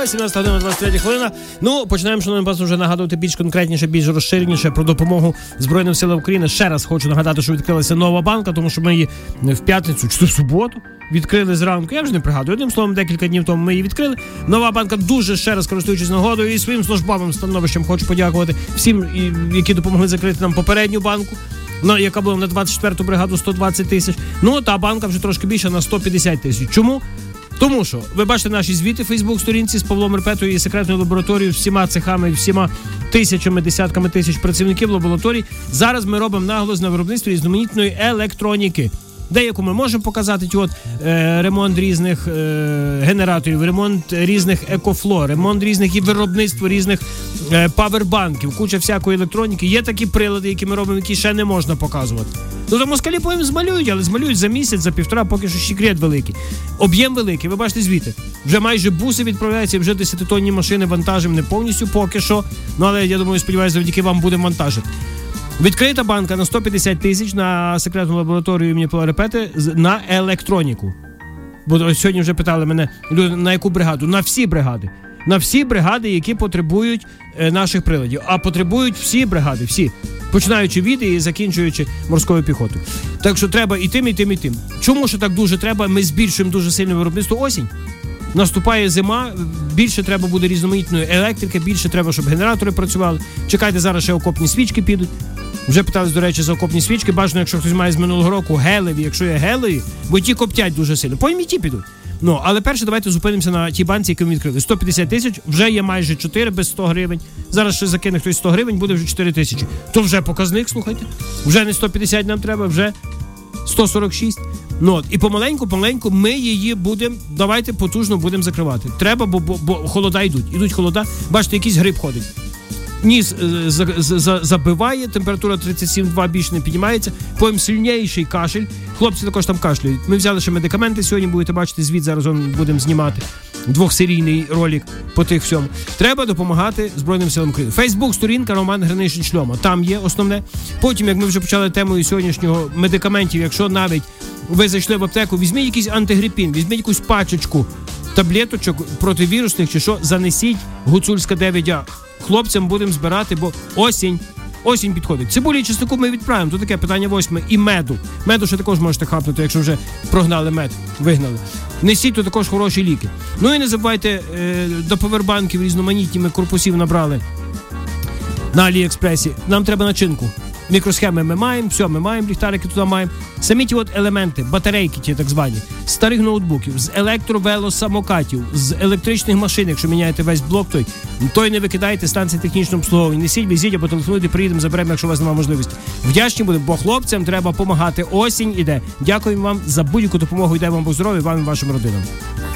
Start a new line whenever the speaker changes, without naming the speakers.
17 година, 23 хвилина. Ну, починаємо, шановні пані, вже нагадувати більш конкретніше, більш розширеніше про допомогу Збройним силам України. Ще раз хочу нагадати, що відкрилася нова банка, тому що ми її в п'ятницю чи в суботу відкрили зранку. Я вже не пригадую. Одним словом, декілька днів тому ми її відкрили. Нова банка дуже, ще раз користуючись нагодою і своїм службовим становищем, хочу подякувати всім, які допомогли закрити нам попередню банку, яка була на 24-ту бригаду 120 тисяч. Ну, та банка вже трошки більше на 150 тисяч. Чому? Тому що ви бачите наші звіти в Фейсбук-сторінці з Павлом Репетою і секретною лабораторією, всіма цехами, всіма тисячами, десятками тисяч працівників лабораторій. Зараз ми робимо наголос на виробництві різноманітної електроніки. Деяку ми можемо показати, ремонт різних генераторів, ремонт різних екофло, ремонт різних і виробництво різних павербанків, куча всякої електроніки. Є такі прилади, які ми робимо, які ще не можна показувати. Ну, то москалі потім змалюють, але змалюють за місяць, за півтора, поки що секрет великий. Об'єм великий, ви бачите звіти. Вже майже буси відправляються, вже 10-тонні машини вантажимо, не повністю поки що. Ну, але я думаю, сподіваюся, завдяки вам будемо вантажити. Відкрита банка на 150 тисяч на секретну лабораторію імені Павла Репети на електроніку. Бо сьогодні вже питали мене, на яку бригаду? На всі бригади. На всі бригади, які потребують наших приладів. А потребують всі бригади, всі. Починаючи від і закінчуючи морською піхотою. Так що треба і тим, і тим, і тим. Чому ж так дуже треба? Ми збільшуємо дуже сильно виробництво осінь. Наступає зима, більше треба буде різноманітної електрики, більше треба, щоб генератори працювали. Чекайте, зараз ще окопні свічки підуть. Вже питались, до речі, за окопні свічки. Бажано, якщо хтось має з минулого року гелеві, якщо є гелеві, бо ті коптять дуже сильно. Потім і ті підуть. Ну, але перше давайте зупинимося на тій банці, яку ми відкрили. 150 тисяч, вже є майже 4 без 100 гривень. Зараз ще закине хтось 100 гривень, буде вже 4 тисячі. То вже показник, слухайте. Вже не 150 нам треба, вже 146. Ну, і помаленьку ми її будемо, давайте потужно будемо закривати. Треба, бо холода йдуть. Ідуть холода. Бачите, якийсь гриб ходить. Ніс забиває, температура 37,2 більше не піднімається, потім сильніший кашель. Хлопці також там кашляють. Ми взяли ще медикаменти, сьогодні будете бачити звіт, зараз будемо знімати двохсерійний ролик по тих всьому. Треба допомагати Збройним силам України. Фейсбук-сторінка Роман Гринишин Шльома. Там є основне. Потім, як ми вже почали темою сьогоднішнього медикаментів, якщо навіть ви зайшли в аптеку, візьміть якийсь антигрипін, візьміть якусь пачечку таблеточок противірусних чи що, занесіть Гуцульська 9А. Хлопцям будемо збирати, бо осінь підходить. Цибулі і чеснику ми відправимо, то таке питання 8. І меду. Меду ще також можете хапнути, якщо вже прогнали мед, вигнали. Несіть, то також хороші ліки. Ну і не забувайте, до павербанків різноманітні ми корпусів набрали на Аліекспресі. Нам треба начинку. Мікросхеми ми маємо, все, ми маємо, ліхтарики туди маємо. Самі ті елементи, батарейки ті так звані, з старих ноутбуків, з електровелосамокатів, з електричних машин, якщо міняєте весь блок, той не викидайте, станції технічного обслуговування. Несіть, везіть, або телефонуйте, приїдемо, заберемо, якщо у вас немає можливості. Вдячні будемо, бо хлопцям треба допомагати. Осінь іде. Дякуємо вам за будь-яку допомогу, йде вам Бог здоров'я, вам і вашим родинам.